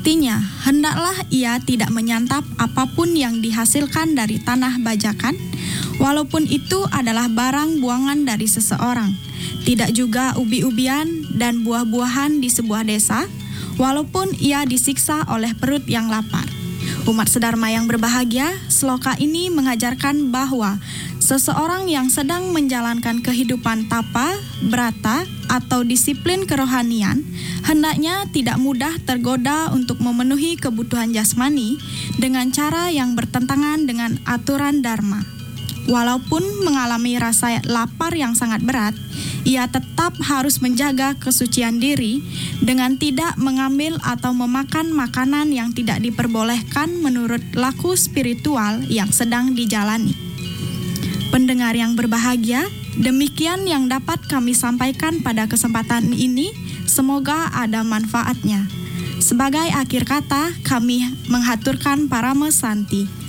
Artinya, hendaklah ia tidak menyantap apapun yang dihasilkan dari tanah bajakan, walaupun itu adalah barang buangan dari seseorang. Tidak juga ubi-ubian dan buah-buahan di sebuah desa, walaupun ia disiksa oleh perut yang lapar. Umat sedharma yang berbahagia, sloka ini mengajarkan bahwa seseorang yang sedang menjalankan kehidupan tapa, brata, atau disiplin kerohanian, hendaknya tidak mudah tergoda untuk memenuhi kebutuhan jasmani dengan cara yang bertentangan dengan aturan dharma. Walaupun mengalami rasa lapar yang sangat berat, ia tetap harus menjaga kesucian diri dengan tidak mengambil atau memakan makanan yang tidak diperbolehkan menurut laku spiritual yang sedang dijalani. Pendengar yang berbahagia, demikian yang dapat kami sampaikan pada kesempatan ini, semoga ada manfaatnya. Sebagai akhir kata, kami menghaturkan parame santi.